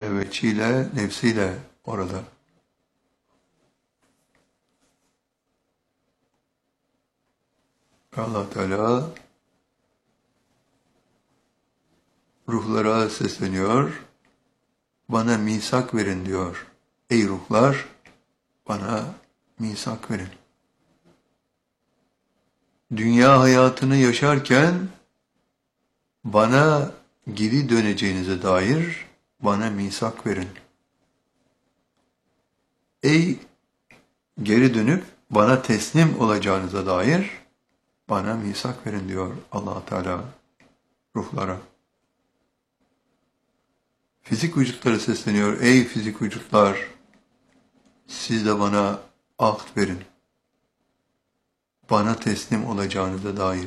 nöbetçiyle, nefsiyle orada. Allah Teala ruhlara sesleniyor, bana misak verin diyor. Ey ruhlar, bana misak verin. Dünya hayatını yaşarken bana geri döneceğinize dair bana misak verin. Ey geri dönüp bana teslim olacağınıza dair bana misak verin diyor Allah Teala ruhlara. Fizik vücutlara sesleniyor. Ey fizik vücutlar, siz de bana ahd verin. Bana teslim olacağınıza dair.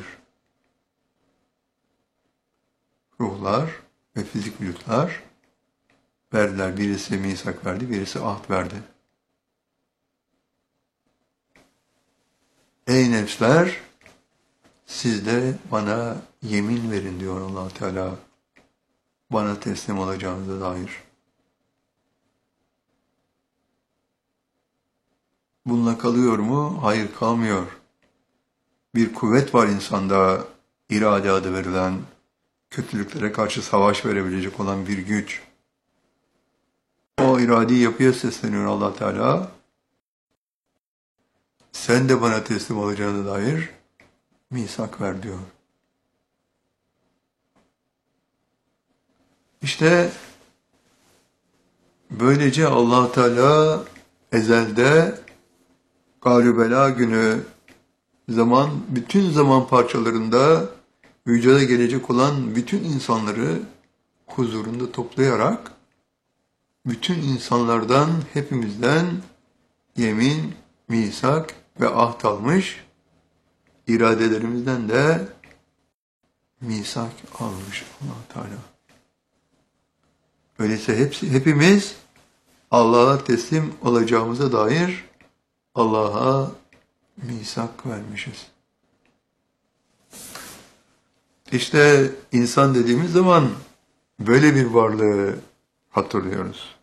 Ruhlar ve fizik vücutlar verdiler. Birisi misak verdi, birisi ahd verdi. Ey nefsler, siz de bana yemin verin diyor Allah Teala. Bana teslim olacağınıza dair. Bununla kalıyor mu? Hayır, kalmıyor. Bir kuvvet var insanda, irade adı verilen, kötülüklere karşı savaş verebilecek olan bir güç. O iradi yapıya sesleniyor Allah Teala. Sen de bana teslim olacağına dair misak ver diyor. İşte böylece Allah Teala ezelde Galü-Bela günü bütün zaman parçalarında vücuda gelecek olan bütün insanları huzurunda toplayarak bütün insanlardan, hepimizden yemin, misak ve ahd almış, iradelerimizden de misak almış Allah Teala. Öyleyse hepimiz Allah'a teslim olacağımıza dair Allah'a misak vermişiz. İşte insan dediğimiz zaman böyle bir varlığı hatırlıyoruz.